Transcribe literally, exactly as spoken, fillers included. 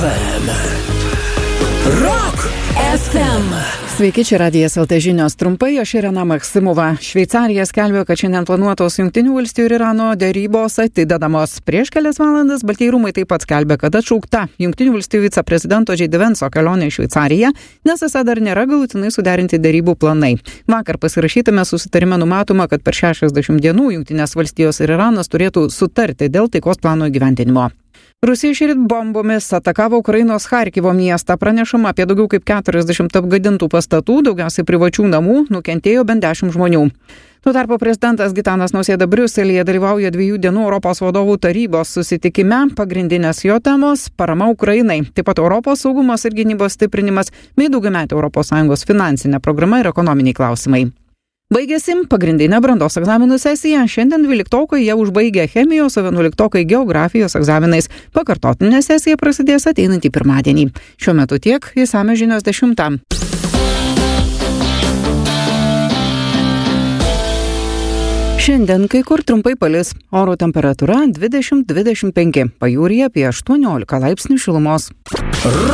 Rock F M. Sveiki, čia Radijas L T žinios trumpai, aš Irena Maksimova. Šveicarija skelbia, kad šiandien planuotos Jungtinių valstijų ir Irano dėrybos atidedamos. Prieš kelias valandas Baltieji rūmai taip pat skelbia, kad atšaukta Jungtinių valstijų viceprezidento J D Vance'o kelionė į Šveicariją, nes esą dar nėra galutinai suderinti dėrybų planai. Vakar pasirašytame susitarime numatoma, kad per šešiasdešimt dienų Jungtinės valstijos ir Iranas turėtų sutarti dėl taikos plano įgyvendinimo. Rusija šįryt bombomis atakavo Ukrainos Charkivo miestą, pranešama apie daugiau kaip keturiasdešimt apgadintų pastatų, daugiausiai privačių namų, nukentėjo bent dešimt žmonių. Tuo tarpu prezidentas Gitanas Nausėda Briuselyje dalyvauja dviejų dienų Europos vadovų tarybos susitikime, pagrindinės jo temos – parama Ukrainai, taip pat Europos saugumas ir gynybos stiprinimas bei daugiametė Europos Sąjungos finansinė programa ir ekonominiai klausimai. Baigėsi pagrindinė brandos egzaminų sesija. Šiandien dvyliktokai jie užbaigė chemijos, o vienuoliktokai geografijos egzaminais. Pakartotinė sesija prasidės ateinantį pirmadienį. Šiuo metu tiek, išsamios žinios dešimtą. Šiandien kai kur trumpai palis. Oro temperatūra dvidešimt dvidešimt penki, pajūryje apie aštuoniolika laipsnių šilumos.